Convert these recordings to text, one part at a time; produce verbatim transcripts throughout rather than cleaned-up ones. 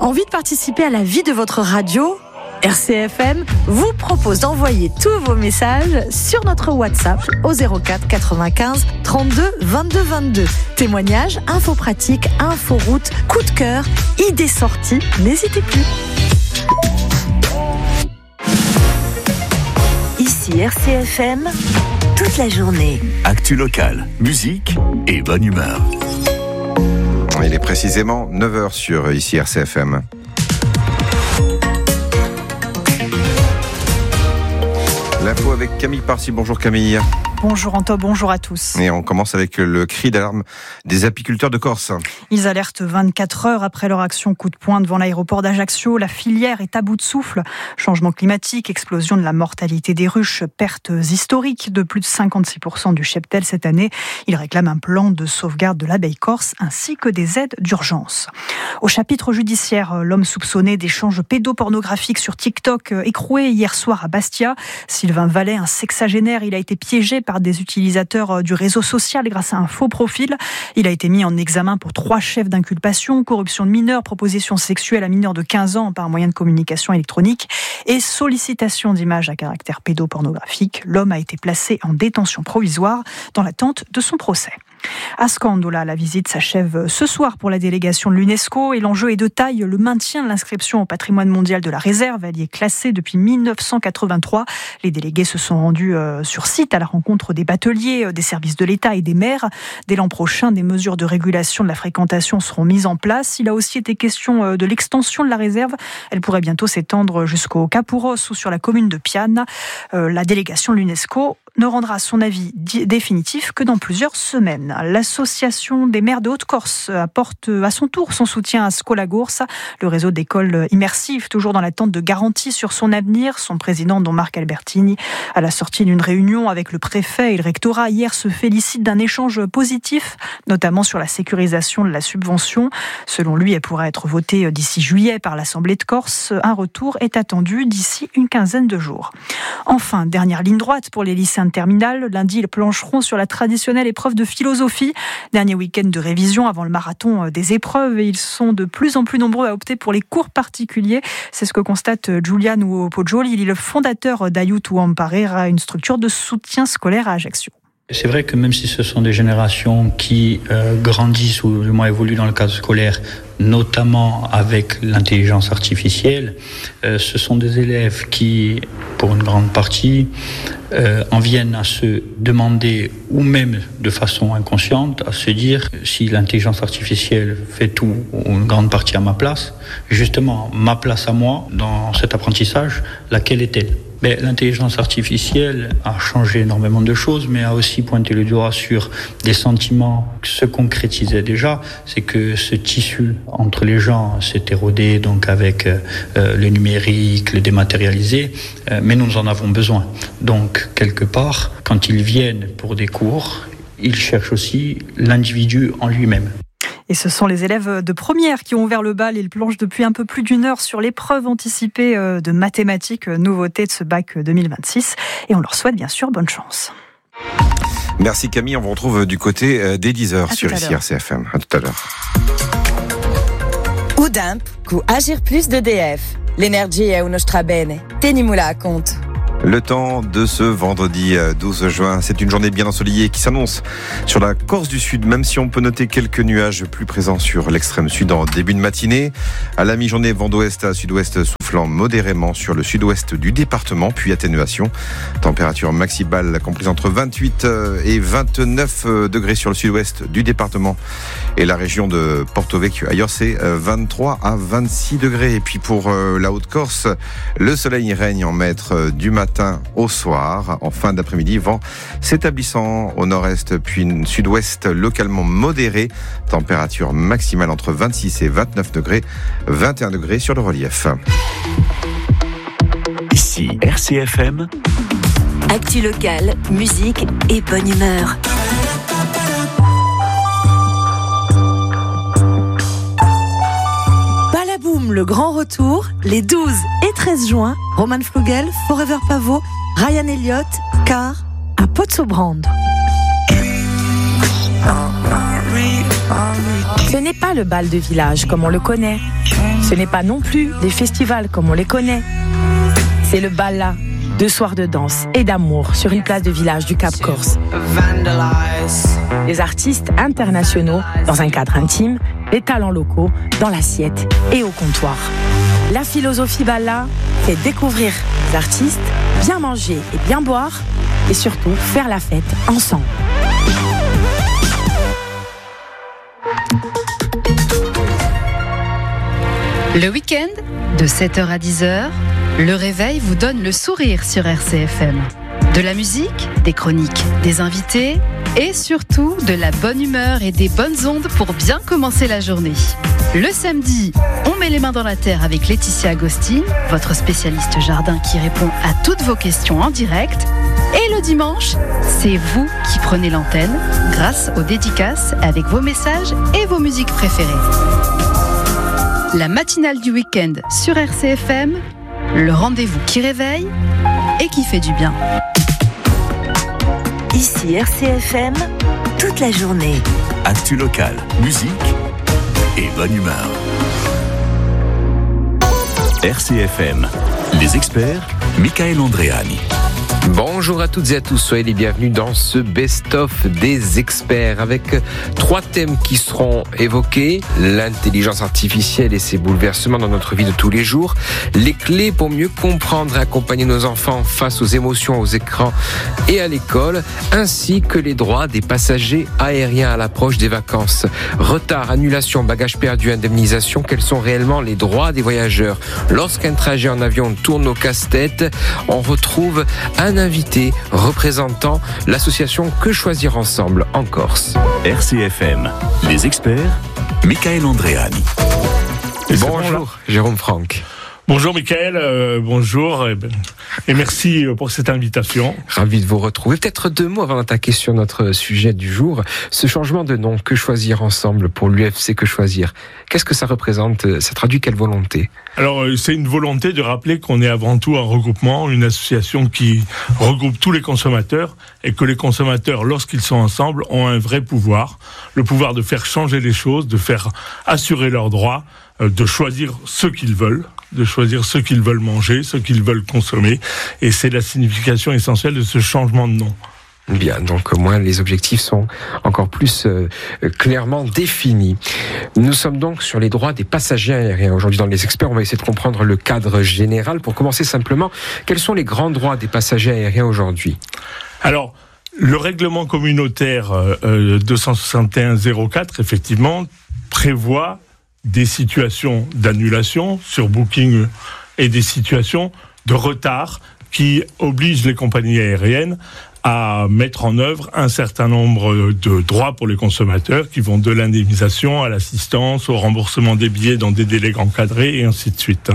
Envie de participer à la vie de votre radio ? R C F M vous propose d'envoyer tous vos messages sur notre WhatsApp au zéro quatre quatre-vingt-quinze trente-deux vingt-deux vingt-deux. Témoignages, infos pratiques, infos route, coup de cœur, idées sorties, n'hésitez plus. Ici R C F M, toute la journée. Actu locale, musique et bonne humeur. Il est précisément neuf heures sur ici R C F M. L'info avec Camille Parcy. Bonjour Camille. Bonjour Anto, bonjour à tous. Et on commence avec le cri d'alarme des apiculteurs de Corse. Ils alertent vingt-quatre heures après leur action coup de poing devant l'aéroport d'Ajaccio. La filière est à bout de souffle. Changement climatique, explosion de la mortalité des ruches, pertes historiques de plus de cinquante-six pour cent du cheptel cette année. Ils réclament un plan de sauvegarde de l'abeille corse ainsi que des aides d'urgence. Au chapitre judiciaire, l'homme soupçonné d'échanges pédopornographiques sur TikTok écroué hier soir à Bastia. Sylvain Vallet, un sexagénaire, il a été piégé par des utilisateurs du réseau social grâce à un faux profil. Il a été mis en examen pour trois chefs d'inculpation, corruption de mineurs, proposition sexuelle à mineurs de quinze ans par moyen de communication électronique et sollicitation d'images à caractère pédopornographique. L'homme a été placé en détention provisoire dans l'attente de son procès. À Scandola, la visite s'achève ce soir pour la délégation de l'UNESCO et l'enjeu est de taille, le maintien de l'inscription au patrimoine mondial de la réserve. Elle y est classée depuis dix-neuf cent quatre-vingt-trois. Les délégués se sont rendus sur site à la rencontre des bateliers, des services de l'État et des maires. Dès l'an prochain, des mesures de régulation de la fréquentation seront mises en place. Il a aussi été question de l'extension de la réserve. Elle pourrait bientôt s'étendre jusqu'au Capouros ou sur la commune de Piane. La délégation de l'UNESCO ne rendra son avis définitif que dans plusieurs semaines. L'association des maires de Haute-Corse apporte à son tour son soutien à Scolagoursa, le réseau d'écoles immersives, toujours dans l'attente de garanties sur son avenir. Son président, Don Marc Albertini, à la sortie d'une réunion avec le préfet et le rectorat hier, se félicite d'un échange positif, notamment sur la sécurisation de la subvention. Selon lui, elle pourra être votée d'ici juillet par l'Assemblée de Corse. Un retour est attendu d'ici une quinzaine de jours. Enfin, dernière ligne droite pour les lycéens de terminale. Lundi, ils plancheront sur la traditionnelle épreuve de philosophie. Dernier week-end de révision avant le marathon des épreuves et ils sont de plus en plus nombreux à opter pour les cours particuliers. C'est ce que constate Giuliano Poggioli. Il est le fondateur d'Aiuto Amparera, une structure de soutien scolaire à Ajaccio. C'est vrai que même si ce sont des générations qui euh, grandissent ou du moins évoluent dans le cadre scolaire, notamment avec l'intelligence artificielle, euh, ce sont des élèves qui, pour une grande partie, euh, en viennent à se demander, ou même de façon inconsciente, à se dire si l'intelligence artificielle fait tout ou une grande partie à ma place, justement, ma place à moi dans cet apprentissage, laquelle est-elle ? Mais l'intelligence artificielle a changé énormément de choses, mais a aussi pointé le doigt sur des sentiments qui se concrétisaient déjà. C'est que ce tissu entre les gens s'est érodé donc avec euh, le numérique, le dématérialisé, euh, mais nous en avons besoin. Donc, quelque part, quand ils viennent pour des cours, ils cherchent aussi l'individu en lui-même. Et ce sont les élèves de première qui ont ouvert le bal. Ils planchent depuis un peu plus d'une heure sur l'épreuve anticipée de mathématiques, nouveauté de ce bac deux mille vingt-six. Et on leur souhaite bien sûr bonne chance. Merci Camille, on vous retrouve du côté des dix heures sur ici R C F M. À tout à l'heure. Udimp, cu Agir Plus de d'E F. L'énergie è uno strabene. Tenimula a compte. Le temps de ce vendredi douze juin, c'est une journée bien ensoleillée qui s'annonce sur la Corse du Sud, même si on peut noter quelques nuages plus présents sur l'extrême sud en début de matinée. À la mi-journée, vent d'ouest à sud-ouest soufflant modérément sur le sud-ouest du département, puis atténuation. Température maximale comprise entre vingt-huit et vingt-neuf degrés sur le sud-ouest du département et la région de Porto Vecchio. Ailleurs, c'est vingt-trois à vingt-six degrés. Et puis pour la Haute-Corse, le soleil règne en maître du matin au soir. En fin d'après-midi, vent s'établissant au nord-est puis sud-ouest localement modéré. Température maximale entre vingt-six et vingt-neuf degrés, vingt et un degrés sur le relief. Ici R C F M. Actu locale, musique et bonne humeur. Balaboum, le grand retour, les douze et treize juin, Roman Flugel, Forever Pavot, Ryan Elliott, Car, à Pozzobrand. Ce n'est pas le bal de village comme on le connaît. Ce Ce n'est pas non plus des festivals comme on les connaît. C'est le Balla, deux soirs de danse et d'amour sur une place de village du Cap Corse. Des artistes internationaux dans un cadre intime, des talents locaux dans l'assiette et au comptoir. La philosophie Balla, c'est découvrir les artistes, bien manger et bien boire, et surtout faire la fête ensemble. Le week-end, de sept heures à dix heures, le réveil vous donne le sourire sur R C F M. De la musique, des chroniques, des invités et surtout de la bonne humeur et des bonnes ondes pour bien commencer la journée. Le samedi, on met les mains dans la terre avec Laetitia Agostine, votre spécialiste jardin qui répond à toutes vos questions en direct. Et le dimanche, c'est vous qui prenez l'antenne grâce aux dédicaces avec vos messages et vos musiques préférées. La matinale du week-end sur R C F M, le rendez-vous qui réveille et qui fait du bien. Ici R C F M, toute la journée. Actu locale, musique et bonne humeur. R C F M, les experts, Michael Andréani. Bonjour à toutes et à tous, soyez les bienvenus dans ce best-of des experts avec trois thèmes qui seront évoqués: l'intelligence artificielle et ses bouleversements dans notre vie de tous les jours, les clés pour mieux comprendre et accompagner nos enfants face aux émotions, aux écrans et à l'école, ainsi que les droits des passagers aériens à l'approche des vacances. Retard, annulation, bagages perdus, indemnisation, quels sont réellement les droits des voyageurs? Lorsqu'un trajet en avion tourne au casse-tête, on retrouve un invité représentant l'association Que Choisir Ensemble en Corse. R C F M, les experts, Michael Andréani. Bonjour, Jérôme Franck. Bonjour Michael, euh, bonjour et, et merci pour cette invitation. Ravi de vous retrouver. Peut-être deux mots avant d'attaquer sur notre sujet du jour. Ce changement de nom, Que Choisir Ensemble, pour l'U F C Que Choisir, qu'est-ce que ça représente? Ça traduit quelle volonté? Alors c'est une volonté de rappeler qu'on est avant tout un regroupement, une association qui regroupe tous les consommateurs et que les consommateurs, lorsqu'ils sont ensemble, ont un vrai pouvoir. Le pouvoir de faire changer les choses, de faire assurer leurs droits, de choisir ce qu'ils veulent, de choisir ce qu'ils veulent manger, ce qu'ils veulent consommer. Et c'est la signification essentielle de ce changement de nom. Bien, donc au moins les objectifs sont encore plus euh, clairement définis. Nous sommes donc sur les droits des passagers aériens. Aujourd'hui dans Les Experts, on va essayer de comprendre le cadre général. Pour commencer simplement, quels sont les grands droits des passagers aériens aujourd'hui? Alors, le règlement communautaire euh, deux cent soixante et un zéro quatre, effectivement, prévoit des situations d'annulation sur Booking et des situations de retard qui obligent les compagnies aériennes à mettre en œuvre un certain nombre de droits pour les consommateurs qui vont de l'indemnisation à l'assistance, au remboursement des billets dans des délais encadrés et ainsi de suite.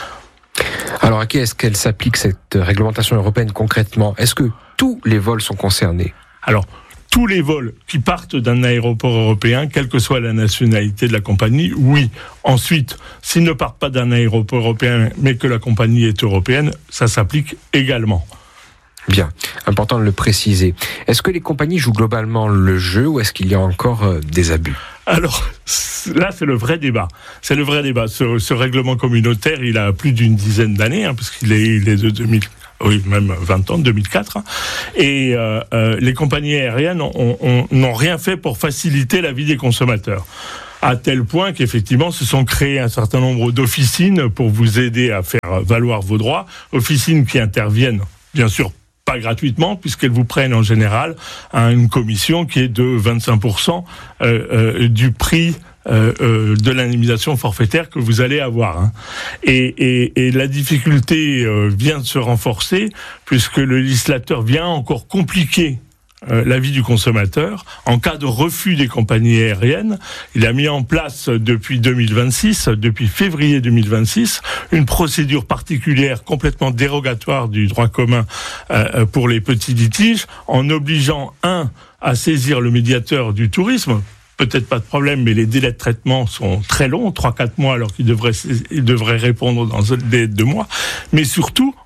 Alors à qui est-ce qu'elle s'applique cette réglementation européenne concrètement? Est-ce que tous les vols sont concernés? Alors, tous les vols qui partent d'un aéroport européen, quelle que soit la nationalité de la compagnie, oui. Ensuite, s'ils ne partent pas d'un aéroport européen, mais que la compagnie est européenne, ça s'applique également. Bien, important de le préciser. Est-ce que les compagnies jouent globalement le jeu ou est-ce qu'il y a encore euh, des abus? Alors, là, c'est le vrai débat. C'est le vrai débat. Ce, ce règlement communautaire, il a plus d'une dizaine d'années, hein, parce qu'il est, il est de deux mille. Oui, même vingt ans, deux mille quatre. Et euh, euh, les compagnies aériennes ont, ont, n'ont rien fait pour faciliter la vie des consommateurs. À tel point qu'effectivement, se sont créés un certain nombre d'officines pour vous aider à faire valoir vos droits. Officines qui interviennent, bien sûr, pas gratuitement, puisqu'elles vous prennent en général à une commission qui est de vingt-cinq pour cent euh, euh, du prix Euh, euh, de l'indemnisation forfaitaire que vous allez avoir. Hein. Et, et, et la difficulté euh, vient de se renforcer puisque le législateur vient encore compliquer euh, la vie du consommateur. En cas de refus des compagnies aériennes, il a mis en place depuis deux mille vingt-six, depuis février deux mille vingt-six, une procédure particulière complètement dérogatoire du droit commun euh, pour les petits litiges, en obligeant, un, à saisir le médiateur du tourisme. Peut-être pas de problème, mais les délais de traitement sont très longs, trois à quatre mois, alors qu'ils devraient, ils devraient répondre dans un délai de deux mois. Mais surtout,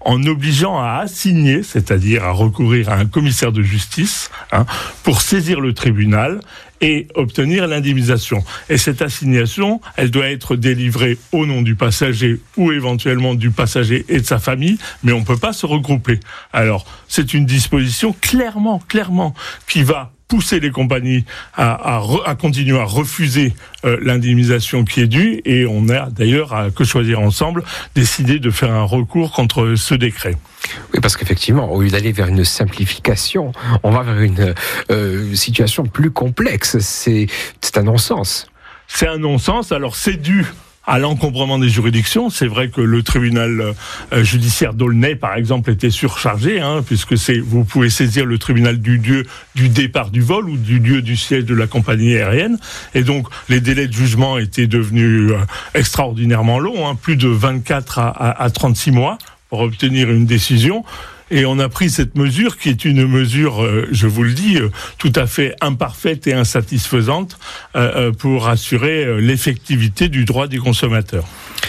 en obligeant à assigner, c'est-à-dire à recourir à un commissaire de justice, hein, pour saisir le tribunal et obtenir l'indemnisation. Et cette assignation, elle doit être délivrée au nom du passager ou éventuellement du passager et de sa famille, mais on ne peut pas se regrouper. Alors, c'est une disposition clairement, clairement, qui va pousser les compagnies à, à, re, à continuer à refuser euh, l'indemnisation qui est due, et on a d'ailleurs, à Que Choisir Ensemble, décidé de faire un recours contre ce décret. Oui, parce qu'effectivement, au lieu d'aller vers une simplification, on va vers une euh, situation plus complexe. C'est, c'est un non-sens. C'est un non-sens. Alors, c'est dû à l'encombrement des juridictions. C'est vrai que le tribunal euh, judiciaire d'Aulnay, par exemple, était surchargé, hein, puisque c'est, vous pouvez saisir le tribunal du lieu du départ du vol ou du lieu du siège de la compagnie aérienne. Et donc, les délais de jugement étaient devenus euh, extraordinairement longs, hein, plus de vingt-quatre à, à, à trente-six mois pour obtenir une décision. Et on a pris cette mesure qui est une mesure, euh, je vous le dis, euh, tout à fait imparfaite et insatisfaisante euh, pour assurer euh, l'effectivité du droit des consommateurs.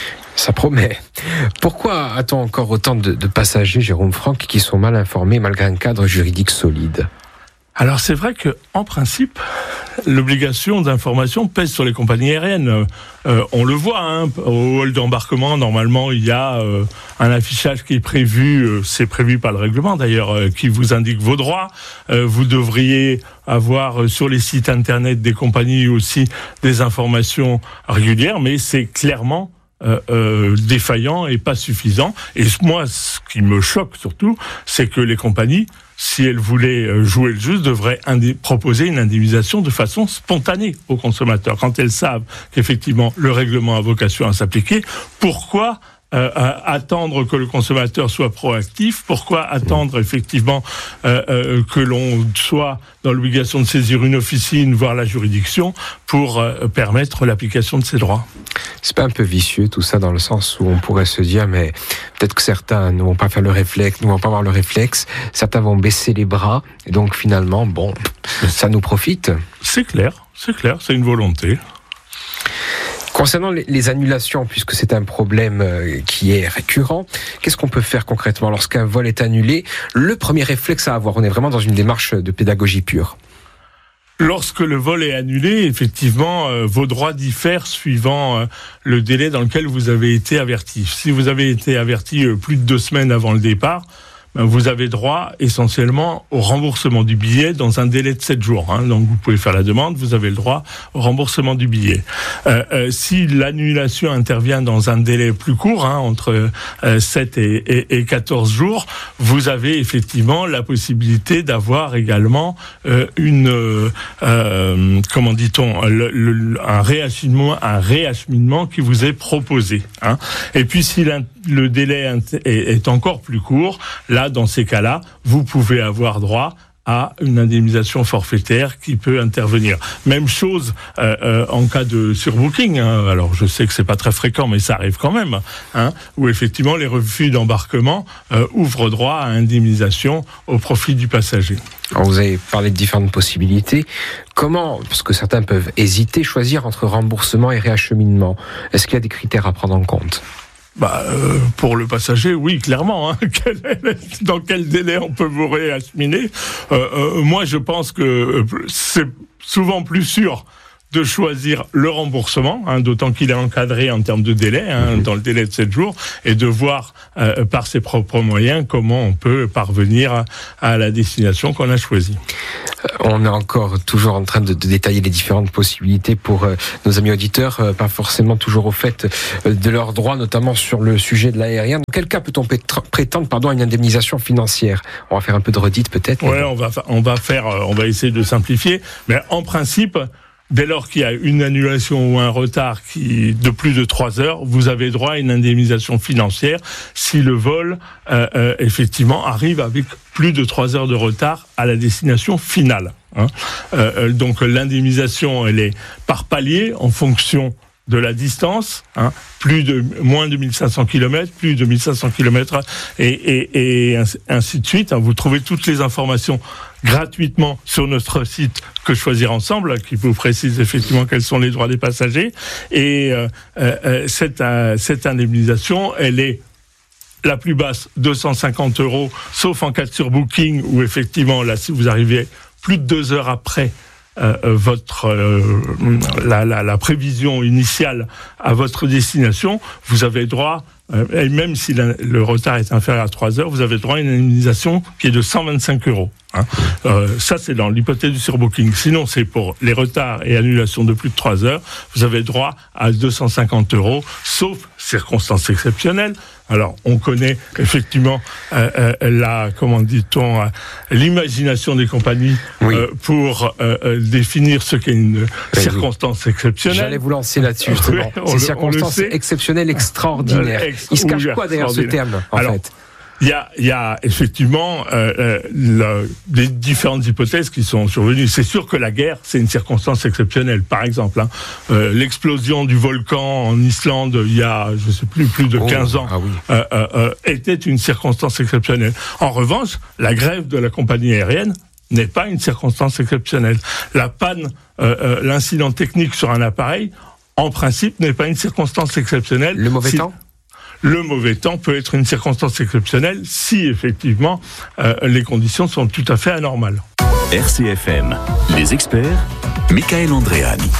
Ça promet. Pourquoi a-t-on encore autant de, de passagers, Jérôme Franck, qui sont mal informés malgré un cadre juridique solide ? Alors c'est vrai que, en principe, l'obligation d'information pèse sur les compagnies aériennes. Euh, on le voit, hein, au hall d'embarquement, normalement, il y a euh, un affichage qui est prévu, euh, c'est prévu par le règlement d'ailleurs, euh, qui vous indique vos droits. Euh, vous devriez avoir euh, sur les sites internet des compagnies aussi des informations régulières, mais c'est clairement Euh, euh, défaillant et pas suffisant. Et moi, ce qui me choque surtout, c'est que les compagnies, si elles voulaient jouer le jeu, devraient indé- proposer une indemnisation de façon spontanée aux consommateurs. Quand elles savent qu'effectivement le règlement a vocation à s'appliquer, pourquoi Euh, attendre que le consommateur soit proactif? Pourquoi attendre effectivement euh, euh, que l'on soit dans l'obligation de saisir une officine, voire la juridiction, pour euh, permettre l'application de ces droits? C'est pas un peu vicieux tout ça, dans le sens où on pourrait se dire, mais peut-être que certains ne vont pas faire le réflexe, ne vont pas avoir le réflexe, certains vont baisser les bras, et donc finalement, bon, ça nous profite. C'est clair, c'est clair, c'est une volonté. Concernant les annulations, puisque c'est un problème qui est récurrent, qu'est-ce qu'on peut faire concrètement lorsqu'un vol est annulé? Le premier réflexe à avoir, on est vraiment dans une démarche de pédagogie pure. Lorsque le vol est annulé, effectivement, euh, vos droits diffèrent suivant euh, le délai dans lequel vous avez été averti. Si vous avez été averti euh, plus de deux semaines avant le départ, vous avez droit essentiellement au remboursement du billet dans un délai de sept jours. Hein. Donc vous pouvez faire la demande, vous avez le droit au remboursement du billet. Euh, euh, si l'annulation intervient dans un délai plus court, hein, entre euh, sept et, et, et quatorze jours, vous avez effectivement la possibilité d'avoir également euh, une, euh, comment dit-on, le, le, un réacheminement, un réacheminement qui vous est proposé. Hein. Et puis si le délai est, est encore plus court, là, dans ces cas-là, vous pouvez avoir droit à une indemnisation forfaitaire qui peut intervenir. Même chose euh, euh, en cas de surbooking. Hein. Alors, je sais que c'est pas très fréquent, mais ça arrive quand même. Hein, où effectivement, les refus d'embarquement euh, ouvrent droit à indemnisation au profit du passager. Alors, vous avez parlé de différentes possibilités. Comment, parce que certains peuvent hésiter, choisir entre remboursement et réacheminement? Est-ce qu'il y a des critères à prendre en compte? Bah, euh, pour le passager, oui, clairement. Hein. Dans quel délai on peut vous réacheminer? euh, euh, Moi, je pense que c'est souvent plus sûr de choisir le remboursement, hein, d'autant qu'il est encadré en termes de délai, hein, mmh. dans le délai de sept jours, et de voir euh, par ses propres moyens comment on peut parvenir à, à la destination qu'on a choisie. On est encore toujours en train de, de détailler les différentes possibilités pour euh, nos amis auditeurs, euh, pas forcément toujours au fait euh, de leurs droits, notamment sur le sujet de l'aérien. Dans quel cas peut-on prétendre pardon, à une indemnisation financière? On va faire un peu de redite peut-être. Oui, on va, on va faire, on va essayer de simplifier, mais en principe, dès lors qu'il y a une annulation ou un retard qui de plus de trois heures, vous avez droit à une indemnisation financière si le vol, euh, euh, effectivement, arrive avec plus de trois heures de retard à la destination finale. Hein. Euh, donc l'indemnisation, elle est par palier en fonction de la distance, hein, plus de moins de mille cinq cents kilomètres, plus de mille cinq cents kilomètres, et, et, et ainsi de suite. Hein. Vous trouvez toutes les informations gratuitement sur notre site Que Choisir Ensemble, qui vous précise effectivement quels sont les droits des passagers. Et euh, euh, cette, euh, cette indemnisation, elle est la plus basse, deux cent cinquante euros, sauf en cas de surbooking, où effectivement, là, si vous arrivez plus de deux heures après euh, votre euh, la, la, la prévision initiale à votre destination, vous avez droit, euh, et même si la, le retard est inférieur à trois heures, vous avez droit à une indemnisation qui est de cent vingt-cinq euros. Hein. Euh, ça, c'est dans l'hypothèse du surbooking. Sinon, c'est pour les retards et annulations de plus de trois heures, vous avez droit à deux cent cinquante euros, sauf circonstances exceptionnelles. Alors, on connaît effectivement euh, euh, la, comment dit-on, euh, l'imagination des compagnies oui. euh, pour euh, définir ce qu'est une oui, circonstance oui. exceptionnelle. J'allais vous lancer là-dessus, justement. Oui, Ces le, circonstances exceptionnelles extraordinaires. Ex- Il se cache quoi derrière ce terme, en Alors, fait Il y a, il y a effectivement euh, euh, des différentes hypothèses qui sont survenues. C'est sûr que la guerre, c'est une circonstance exceptionnelle. Par exemple, hein, euh, l'explosion du volcan en Islande il y a, je sais plus, plus de quinze ans, oh, ah oui. euh, euh, était une circonstance exceptionnelle. En revanche, la grève de la compagnie aérienne n'est pas une circonstance exceptionnelle. La panne, euh, euh, l'incident technique sur un appareil, en principe, n'est pas une circonstance exceptionnelle. Le mauvais si... temps ? Le mauvais temps peut être une circonstance exceptionnelle si, effectivement, euh, les conditions sont tout à fait anormales. R C F M, les experts, Michael Andréani.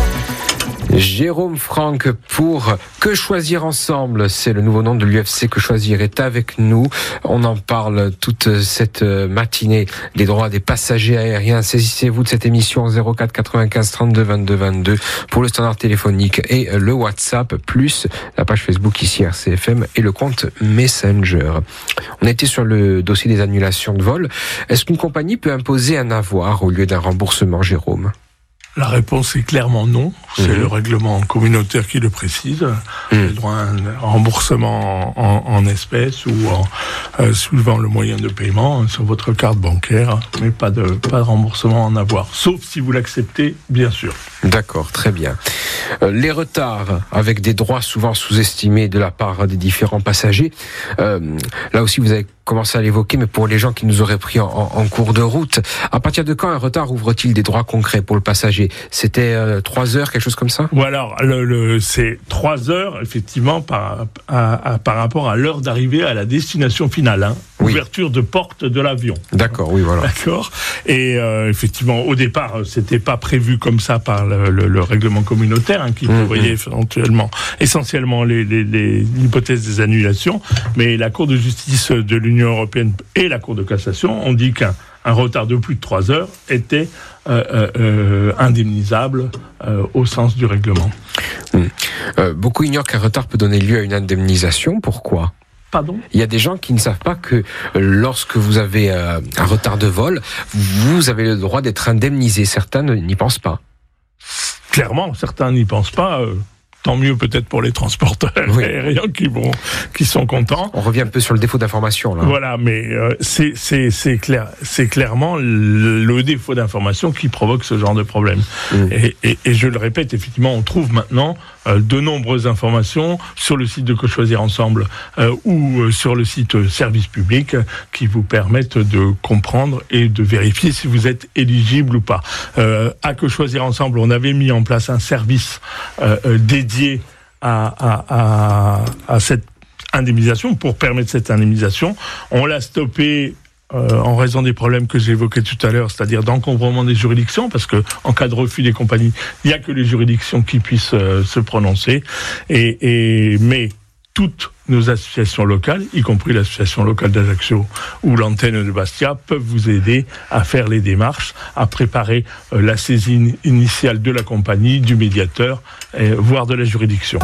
Jérôme Franck pour Que Choisir Ensemble, c'est le nouveau nom de l'U F C Que Choisir, est avec nous. On en parle toute cette matinée, les droits des passagers aériens. Saisissez-vous de cette émission zéro quatre quatre-vingt-quinze trente-deux vingt-deux vingt-deux pour le standard téléphonique et le WhatsApp, plus la page Facebook ici R C F M et le compte Messenger. On était sur le dossier des annulations de vol. Est-ce qu'une compagnie peut imposer un avoir au lieu d'un remboursement, Jérôme ? La réponse est clairement non. C'est mmh. le règlement communautaire qui le précise. Mmh. Le droit à un remboursement en, en espèces ou en euh, suivant le moyen de paiement sur votre carte bancaire, mais pas de pas de remboursement en avoir, sauf si vous l'acceptez, bien sûr. D'accord, très bien. Euh, les retards avec des droits souvent sous-estimés de la part des différents passagers. Euh, là aussi, vous avez commencé à l'évoquer, mais pour les gens qui nous auraient pris en, en cours de route, à partir de quand un retard ouvre-t-il des droits concrets pour le passager ? C'était euh, trois heures, quelque chose comme ça ? Ou alors, le, le, c'est trois heures, effectivement, par, à, à, par rapport à l'heure d'arrivée à la destination finale. Hein. Oui. Ouverture de porte de l'avion. D'accord, oui, voilà. D'accord. Et euh, effectivement, au départ, c'était pas prévu comme ça par le, le, le règlement communautaire, hein, qui mmh, prévoyait mmh. éventuellement, essentiellement les, les, les, l'hypothèse des annulations. Mais la Cour de justice de l'Union européenne et la Cour de cassation ont dit qu'un un retard de plus de trois heures était euh, euh, euh, indemnisable euh, au sens du règlement. Mmh. Euh, beaucoup ignorent qu'un retard peut donner lieu à une indemnisation. Pourquoi ? Pardon ? Il y a des gens qui ne savent pas que lorsque vous avez euh, un retard de vol, vous avez le droit d'être indemnisé. Certains n'y pensent pas. Clairement, certains n'y pensent pas. Euh... Tant mieux peut-être pour les transporteurs oui. aériens qui vont, qui sont contents. On revient un peu sur le défaut d'information là. Voilà, mais euh, c'est c'est c'est clair, c'est clairement le, le défaut d'information qui provoque ce genre de problème. Mmh. Et, et, et je le répète, effectivement, on trouve maintenant euh, de nombreuses informations sur le site de Que Choisir Ensemble euh, ou euh, sur le site Service Public euh, qui vous permettent de comprendre et de vérifier si vous êtes éligible ou pas. Euh, à Que Choisir Ensemble, on avait mis en place un service euh, euh, dédié À, à, à, à cette indemnisation, pour permettre cette indemnisation. On l'a stoppé euh, en raison des problèmes que j'évoquais tout à l'heure, c'est-à-dire d'encombrement des juridictions, parce que en cas de refus des compagnies, il n'y a que les juridictions qui puissent euh, se prononcer. Et, et, mais toutes nos associations locales, y compris l'association locale d'Ajaccio ou l'antenne de Bastia, peuvent vous aider à faire les démarches, à préparer euh, la saisine initiale de la compagnie, du médiateur, et, voire de la juridiction.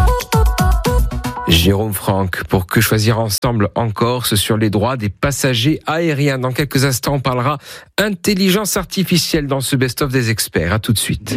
Jérôme Franck, pour Que Choisir Ensemble en Corse sur les droits des passagers aériens. Dans quelques instants, on parlera intelligence artificielle dans ce best-of des experts. À tout de suite.